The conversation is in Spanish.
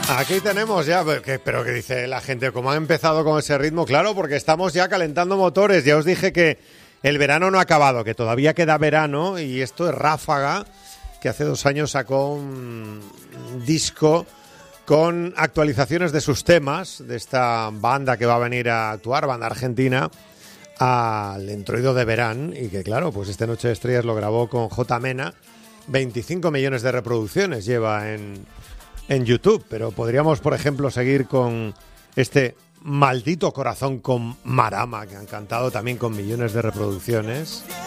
Aquí tenemos ya, pero que dice la gente, ¿cómo ha empezado con ese ritmo? Claro, porque estamos ya calentando motores. Ya os dije que el verano no ha acabado, que todavía queda verano, y esto es Ráfaga, que hace 2 años sacó un disco con actualizaciones de sus temas, de esta banda que va a venir a actuar, banda argentina, al Entroido de Verán, y que claro, pues este Noche de Estrellas lo grabó con J. Mena, 25 millones de reproducciones lleva en YouTube, pero podríamos, por ejemplo, seguir con este Maldito Corazón con Marama, que han cantado también con millones de reproducciones.